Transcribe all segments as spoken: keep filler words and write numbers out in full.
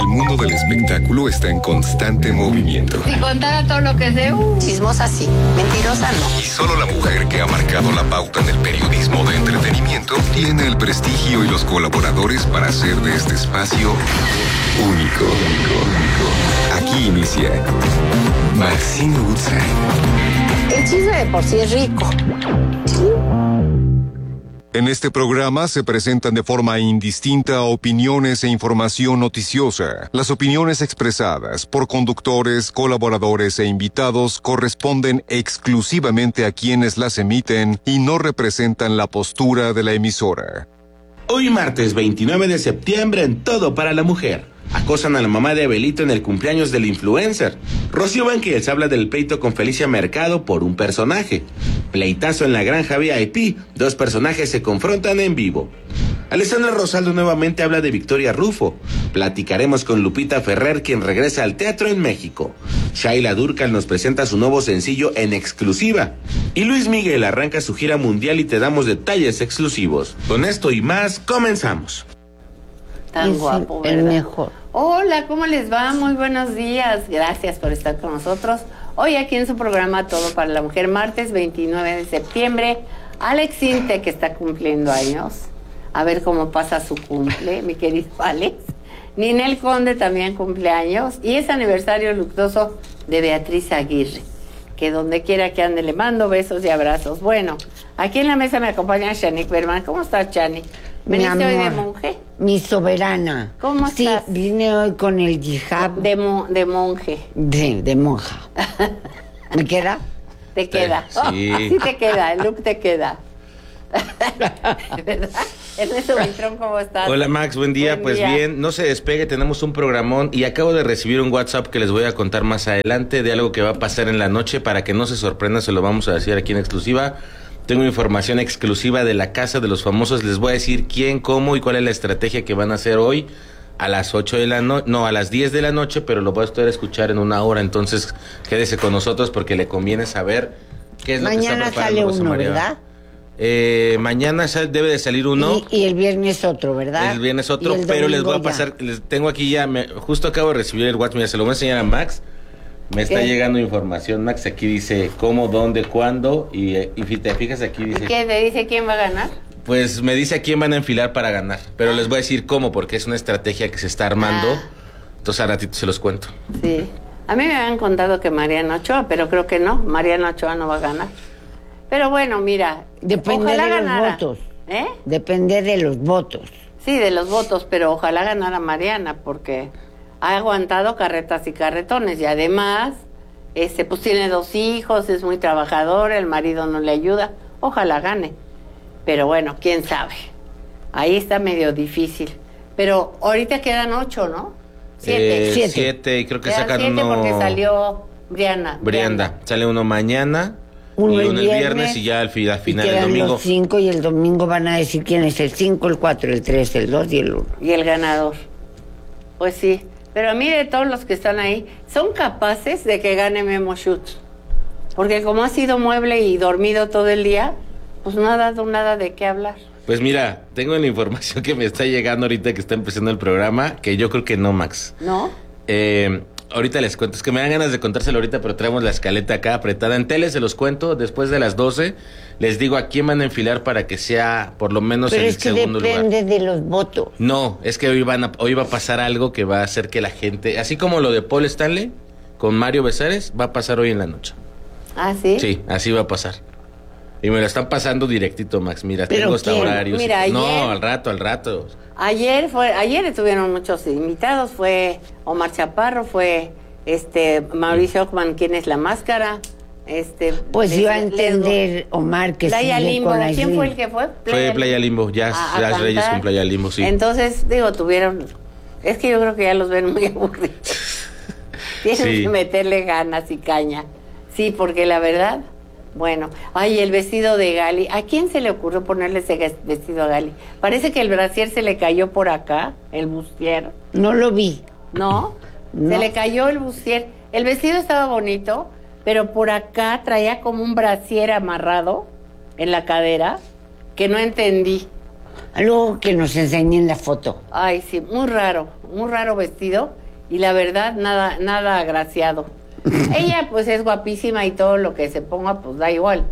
mundo del espectáculo está en constante movimiento. Si contara todo lo que sé, uh, chismosa sí, mentirosa no. Y solo la mujer que ha marcado la pauta en el periodismo de entretenimiento tiene el prestigio y los colaboradores para hacer de este espacio único. Aquí inicia Maxine Woodside. El chisme de por sí es rico. En este programa se presentan de forma indistinta opiniones e información noticiosa. Las opiniones expresadas por conductores, colaboradores e invitados corresponden exclusivamente a quienes las emiten y no representan la postura de la emisora. Hoy martes veintinueve de septiembre en Todo para la Mujer. Acosan a la mamá de Abelito en el cumpleaños del influencer. Rocío Banquels habla del pleito con Felicia Mercado por un personaje. Pleitazo en la granja V I P. Dos personajes se confrontan en vivo. Alessandra Rosaldo nuevamente habla de Victoria Rufo. Platicaremos con Lupita Ferrer, quien regresa al teatro en México. Shaila Durcal nos presenta su nuevo sencillo en exclusiva. Y Luis Miguel arranca su gira mundial y te damos detalles exclusivos. Con esto y más, comenzamos. Tan guapo, ¿verdad? El mejor. Hola, ¿cómo les va? Muy buenos días. Gracias por estar con nosotros. Hoy aquí en su programa Todo para la Mujer, martes veintinueve de septiembre. Alex Inte, que está cumpliendo años. A ver cómo pasa su cumple, mi querido Alex. Ninel Conde también cumple años. Y es aniversario luctuoso de Beatriz Aguirre, que donde quiera que ande le mando besos y abrazos. Bueno, aquí en la mesa me acompaña Shanik Berman. ¿Cómo estás, Shanik? ¿Veniste hoy de monje? Mi soberana. ¿Cómo sí, estás? Sí, vine hoy con el yihad. De, mo de monje. De, de monja. ¿Me queda? Te queda. Sí. Oh, sí te queda, el look te queda. ¿Verdad? Ernesto Beltrán, ¿cómo estás? Hola Max, buen día. Buen pues día. bien, no se despegue, tenemos un programón y acabo de recibir un WhatsApp que les voy a contar más adelante de algo que va a pasar en la noche. Para que no se sorprendan, se lo vamos a decir aquí en exclusiva. Tengo información exclusiva de la Casa de los Famosos. Les voy a decir quién, cómo y cuál es la estrategia que van a hacer hoy a las ocho de la noche, no, a las diez de la noche, pero lo voy a estar a escuchar en una hora. Entonces, quédese con nosotros porque le conviene saber qué es lo Mañana que está preparando sale José uno, María. ¿verdad? Eh, mañana sal, debe de salir uno. Y, y el viernes otro, ¿verdad? El viernes otro, el pero les voy a domingo pasar, les tengo aquí ya, me, justo acabo de recibir el WhatsApp, mira, se lo voy a enseñar a Max. Me está ¿Qué? llegando información, Max, aquí dice cómo, dónde, cuándo, y, y si te fijas aquí ¿Y dice... qué te dice quién va a ganar? Pues me dice a quién van a enfilar para ganar, pero les voy a decir cómo, porque es una estrategia que se está armando, Ah. entonces a ratito se los cuento. Sí. A mí me habían contado que Mariana Ochoa, pero creo que no. Mariana Ochoa no va a ganar. Pero bueno, mira. Depende ojalá de los ganara. votos. ¿Eh? Depende de los votos. Sí, de los votos, pero ojalá ganara Mariana, porque ha aguantado carretas y carretones. Y además, este, pues tiene dos hijos, es muy trabajadora, el marido no le ayuda. Ojalá gane. Pero bueno, quién sabe. Ahí está medio difícil. Pero ahorita quedan ocho, ¿no? Siete. Eh, Siete. siete, y creo que Quedan sacan siete uno... porque salió Brianda. Brianda, sale uno mañana, Uno y el uno el viernes, viernes, y ya al, fi- al Y final el quedan domingo. los cinco y el domingo van a decir quién es el cinco, el cuatro, el tres, el dos y el uno. Y el ganador. Pues sí. Pero a mí de todos los que están ahí, son capaces de que gane Memo Schutz. Porque como ha sido mueble y dormido todo el día, pues no ha dado nada de qué hablar. Pues mira, tengo la información que me está llegando ahorita que está empezando el programa, que yo creo que no, Max. ¿No? Eh, ahorita les cuento, es que me dan ganas de contárselo ahorita, pero traemos la escaleta acá apretada. En tele se los cuento, después de las doce, les digo a quién van a enfilar para que sea por lo menos Pero el es que segundo depende lugar. de los votos. No, es que hoy, van a, hoy va a pasar algo que va a hacer que la gente, así como lo de Paul Stanley con Mario Besares, va a pasar hoy en la noche. ¿Ah, sí? Sí, así va a pasar. Y me lo están pasando directito, Max. Mira, ¿Pero tengo hasta quién? horarios. Mira, no, ayer- al rato, al rato. Ayer fue, ayer estuvieron muchos invitados, fue Omar Chaparro, fue este Mauricio Ockman, ¿quién es la máscara? Este, Pues les- iba a les- entender Omar que Playa sigue Limbo, con la ¿quién Slim. fue el que fue? Fue Playa Limbo, Jazz, a- a Jazz Reyes cantar. con Playa Limbo, sí. Entonces, digo, tuvieron, es que yo creo que ya los ven muy aburridos. Tienen Sí. que meterle ganas y caña. Sí, porque la verdad, bueno, ay, el vestido de Gali, ¿a quién se le ocurrió ponerle ese gas- vestido a Gali? Parece que el brasier se le cayó por acá, el bustier, No lo vi. ¿no? No. Se le cayó el bustier. El vestido estaba bonito, pero por acá traía como un brasier amarrado en la cadera que no entendí. Luego que nos enseñen la foto. Ay, sí, muy raro, muy raro vestido y la verdad nada, nada agraciado. Ella pues es guapísima y todo lo que se ponga pues da igual,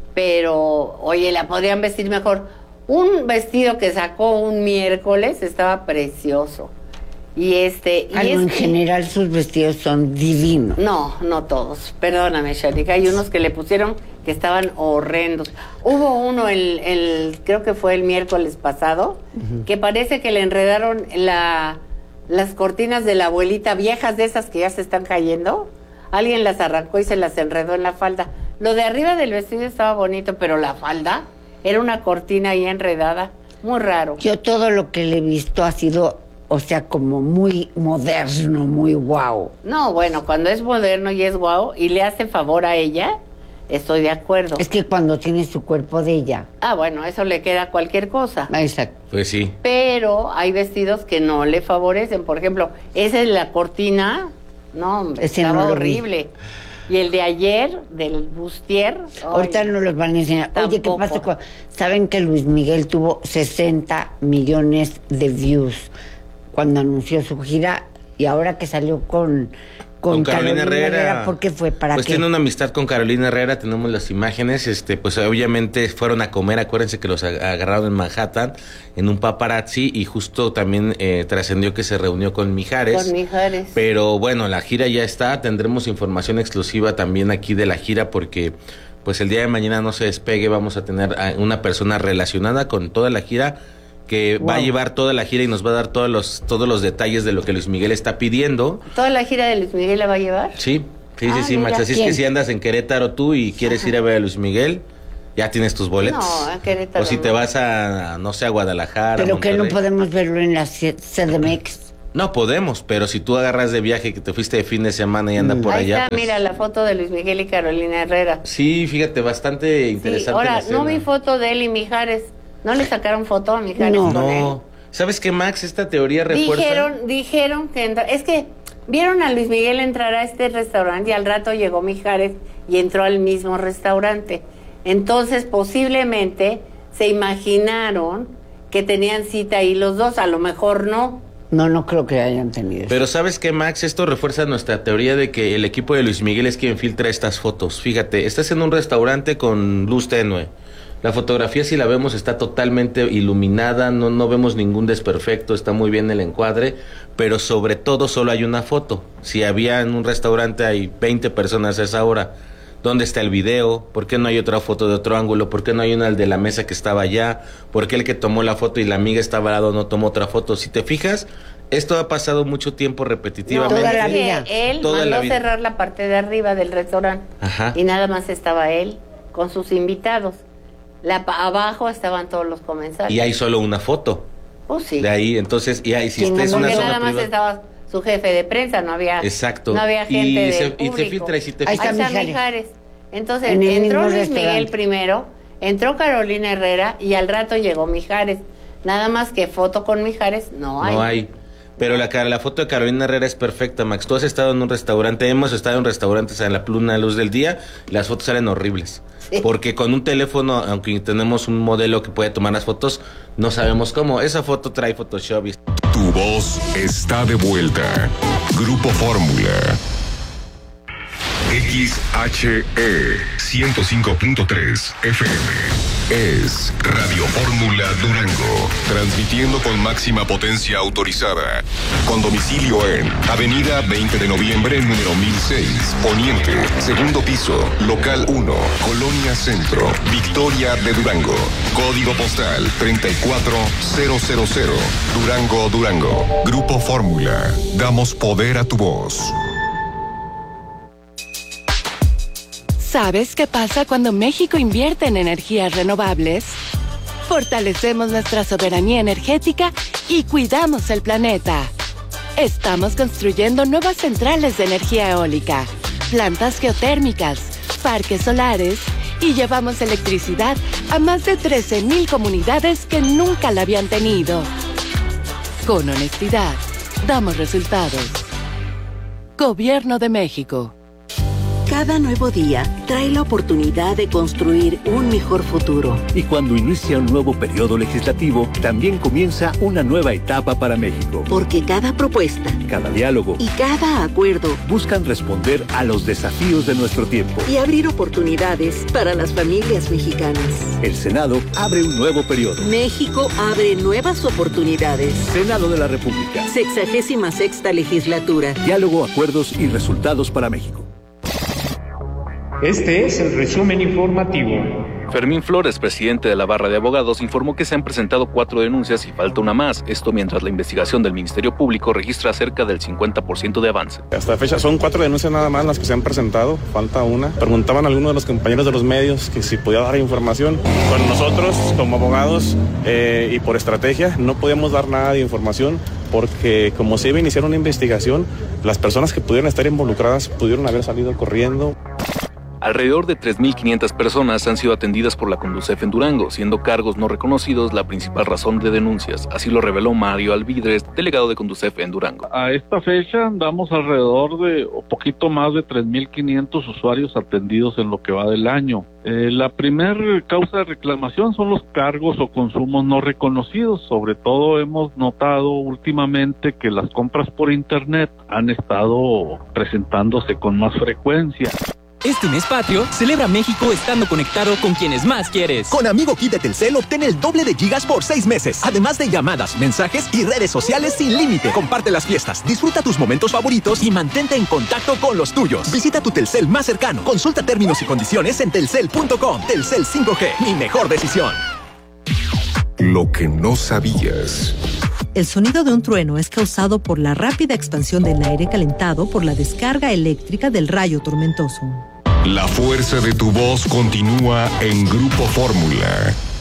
pero oye, la podrían vestir mejor. Un vestido que sacó un miércoles estaba precioso. Y este... Y Ay, es en que, general sus vestidos son divinos. No, no todos. Perdóname, Shanika. Hay unos que le pusieron que estaban horrendos. Hubo uno, el, el creo que fue el miércoles pasado, uh-huh. que parece que le enredaron la, las cortinas de la abuelita, viejas de esas que ya se están cayendo. Alguien las arrancó y se las enredó en la falda. Lo de arriba del vestido estaba bonito, pero la falda era una cortina ahí enredada. Muy raro. Yo todo lo que le he visto ha sido... O sea, como muy moderno, muy guau. No, bueno, cuando es moderno y es guau y le hace favor a ella, estoy de acuerdo. Es que cuando tiene su cuerpo de ella. Ah, bueno, eso le queda a cualquier cosa. Exacto. Pues sí. Pero hay vestidos que no le favorecen. Por ejemplo, esa es la cortina. No, hombre, Ese estaba no lo horrible. Vi. Y el de ayer, del bustier. Ahorita ay, no los van a enseñar. Tampoco. Oye, ¿qué pasa con...? Saben que Luis Miguel tuvo sesenta millones de views cuando anunció su gira, y ahora que salió con, con, con Carolina, Carolina Herrera. Herrera, ¿por qué fue? ¿Para pues qué? Tiene una amistad con Carolina Herrera, tenemos las imágenes, este, pues obviamente fueron a comer, acuérdense que los agarraron en Manhattan, en un paparazzi, y justo también eh, trascendió que se reunió con Mijares. Con Mijares. Pero bueno, la gira ya está, tendremos información exclusiva también aquí de la gira, porque pues el día de mañana no se despegue, vamos a tener a una persona relacionada con toda la gira, que wow. va a llevar toda la gira y nos va a dar todos los todos los detalles de lo que Luis Miguel está pidiendo. ¿Toda la gira de Luis Miguel la va a llevar? Sí, sí, ah, sí, sí, mira, Max. Así ¿quién? Es que si andas en Querétaro tú y quieres Ajá. ir a ver a Luis Miguel, ya tienes tus boletos. No, a Querétaro. O si no. te vas a, no sé, a Guadalajara, Pero Monterrey. que no podemos verlo en la C D M X. No podemos, pero si tú agarras de viaje que te fuiste de fin de semana y anda mm. por Ahí allá. Está, pues... mira la foto de Luis Miguel y Carolina Herrera. Sí, fíjate, bastante interesante. Sí, ahora, la no vi foto de él y Mijares. ¿No le sacaron foto a Mijares? No, no. ¿Sabes qué, Max? Esta teoría refuerza... Dijeron, dijeron que... Entra... Es que vieron a Luis Miguel entrar a este restaurante y al rato llegó Mijares y entró al mismo restaurante. Entonces, posiblemente, se imaginaron que tenían cita ahí los dos. A lo mejor no. No, no creo que hayan tenido eso. Pero ¿sabes qué, Max? Esto refuerza nuestra teoría de que el equipo de Luis Miguel es quien filtra estas fotos. Fíjate, estás en un restaurante con luz tenue. La fotografía, si la vemos, está totalmente iluminada, no, no vemos ningún desperfecto, está muy bien el encuadre, pero sobre todo solo hay una foto. Si había en un restaurante hay veinte personas a esa hora, ¿dónde está el video? ¿Por qué no hay otra foto de otro ángulo? ¿Por qué no hay una de la mesa que estaba allá? ¿Por qué el que tomó la foto y la amiga estaba al lado no tomó otra foto? Si te fijas, esto ha pasado mucho tiempo repetitivamente. No, toda la vida. Él toda mandó la vida. cerrar la parte de arriba del restaurante. Ajá. Y nada más estaba él con sus invitados. La, abajo estaban todos los comensales. Y hay solo una foto. Oh, sí. De ahí, entonces, y ahí si esta es una zona nada más privada. Estaba su jefe de prensa, no había. Exacto. No había gente y de se, público. Y se filtra y si te Ahí fijas. está Mijares. Entonces, en entró Luis Miguel primero, entró Carolina Herrera y al rato llegó Mijares. Nada más que foto con Mijares no hay. No hay. Pero la, la foto de Carolina Herrera es perfecta, Max. Tú has estado en un restaurante, hemos estado en restaurantes a la plena luz del día, las fotos salen horribles. Sí. Porque con un teléfono, aunque tenemos un modelo que puede tomar las fotos, no sabemos cómo. Esa foto trae Photoshop. Y... Tu voz está de vuelta. Grupo Fórmula. X H E ciento cinco punto tres F M es Radio Fórmula Durango, transmitiendo con máxima potencia autorizada, con domicilio en Avenida veinte de noviembre, número mil seis, Poniente, segundo piso, local uno, Colonia Centro, Victoria de Durango, código postal treinta y cuatro mil, Durango, Durango. Grupo Fórmula, damos poder a tu voz. ¿Sabes qué pasa cuando México invierte en energías renovables? Fortalecemos nuestra soberanía energética y cuidamos el planeta. Estamos construyendo nuevas centrales de energía eólica, plantas geotérmicas, parques solares y llevamos electricidad a más de trece mil comunidades que nunca la habían tenido. Con honestidad, damos resultados. Gobierno de México. Cada nuevo día trae la oportunidad de construir un mejor futuro. Y cuando inicia un nuevo periodo legislativo, también comienza una nueva etapa para México. Porque cada propuesta, cada diálogo y cada acuerdo buscan responder a los desafíos de nuestro tiempo y abrir oportunidades para las familias mexicanas. El Senado abre un nuevo periodo. México abre nuevas oportunidades. Senado de la República. Sexagésima sexta legislatura. Diálogo, acuerdos y resultados para México. Este es el resumen informativo. Fermín Flores, presidente de la Barra de Abogados, informó que se han presentado cuatro denuncias y falta una más. Esto mientras la investigación del Ministerio Público registra cerca del cincuenta por ciento de avance. Hasta la fecha son cuatro denuncias nada más las que se han presentado, falta una. Preguntaban a algunos de los compañeros de los medios que si podía dar información. Bueno, nosotros como abogados eh, y por estrategia no podíamos dar nada de información porque como se iba a iniciar una investigación, las personas que pudieron estar involucradas pudieron haber salido corriendo. Alrededor de tres mil quinientas personas han sido atendidas por la Conducef en Durango, siendo cargos no reconocidos la principal razón de denuncias. Así lo reveló Mario Alvidres, delegado de Conducef en Durango. A esta fecha andamos alrededor de, o poquito más de tres mil quinientos usuarios atendidos en lo que va del año. Eh, la primer causa de reclamación son los cargos o consumos no reconocidos. Sobre todo hemos notado últimamente que las compras por internet han estado presentándose con más frecuencia. Este mes patrio, celebra México estando conectado con quienes más quieres. Con Amigo Kit de Telcel obtén el doble de gigas por seis meses. Además de llamadas, mensajes y redes sociales sin límite. Comparte las fiestas, disfruta tus momentos favoritos y mantente en contacto con los tuyos. Visita tu Telcel más cercano. Consulta términos y condiciones en telcel punto com. Telcel cinco G, mi mejor decisión. Lo que no sabías. El sonido de un trueno es causado por la rápida expansión del aire calentado por la descarga eléctrica del rayo tormentoso. La fuerza de tu voz continúa en Grupo Fórmula.